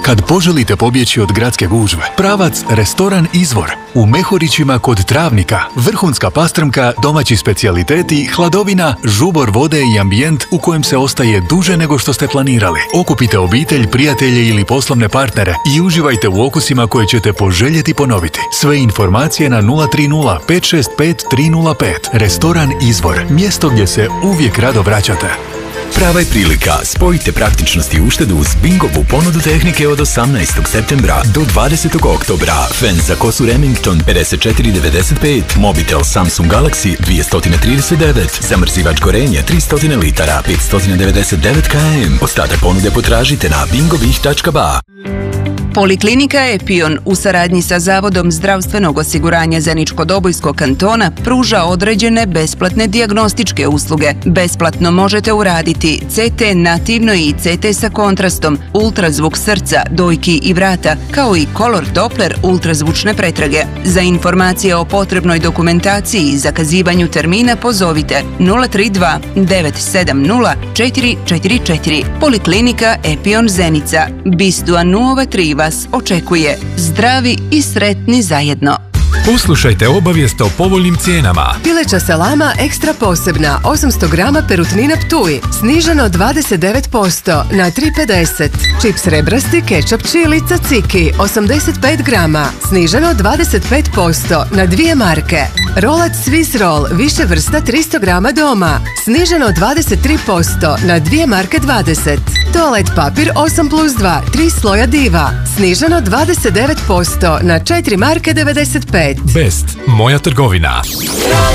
Kad poželite pobjeći od gradske gužve, pravac Restoran Izvor. U Mehurićima kod Travnika. Vrhunska pastrmka, domaći specijaliteti, hladovina, žubor vode i ambijent u kojem se ostaje duže nego što ste planirali. Okupite obitelj, prijatelje ili poslovne partnere i uživajte u okusima koje ćete poželjeti ponoviti. Sve informacije na 030 565 305. Restoran Izvor. Mjesto gdje se uvijek rado vraćate. Prava je prilika. Spojite praktičnost i uštedu uz Bingovu ponudu tehnike od 18. septembra do 20. oktobra. Fen za kosu Remington 54,95, mobitel Samsung Galaxy 239, zamrzivač korenje 300 litara 599 km. Ostatak ponude potražite na bingovih.ba. Poliklinika Epion u saradnji sa Zavodom zdravstvenog osiguranja Zeničko-Dobojskog kantona pruža određene besplatne dijagnostičke usluge. Besplatno možete uraditi CT nativno i CT sa kontrastom, ultrazvuk srca, dojki i vrata, kao i kolor Doppler ultrazvučne pretrage. Za informacije o potrebnoj dokumentaciji i zakazivanju termina pozovite 032 970 444. Poliklinika Epion Zenica. Bistua nuova triva vas očekuje. Zdravi i sretni zajedno. Poslušajte obavijest o povoljnim cijenama. Pileća salama ekstra posebna 800 grama perutnina Ptuj sniženo 29% na 3,50. Čips rebrasti kečap čili Caciki 85 grama sniženo 25% na 2 marke. Rolac Swiss Roll više vrsta 300 grama doma sniženo 23% na 2 marke 20. Toalet papir 8+2 3 sloja Diva sniženo 29% na 4 marke 95. Best, moja trgovina.